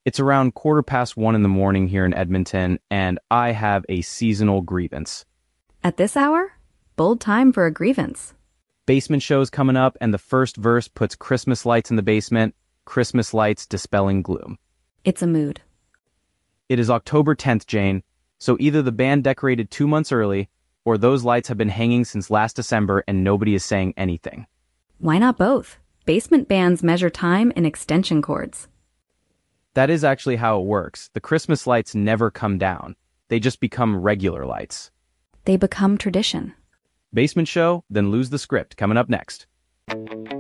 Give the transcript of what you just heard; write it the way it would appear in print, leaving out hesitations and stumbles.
It's around 1:15 in the morning here in Edmonton, and I have a seasonal grievance. At this hour? Bold time for a grievance. Basement show's coming up, and the first verse puts Christmas lights in the basement, Christmas lights dispelling gloom. It's a mood. It is October 10th, Jane, so either the band decorated 2 months early, or those lights have been hanging since last December and nobody is saying anything. Why not both? Basement bands measure time in extension cords. That is actually how it works. The Christmas lights never come down. They just become regular lights. They become tradition. Basement show, then lose the script, coming up next.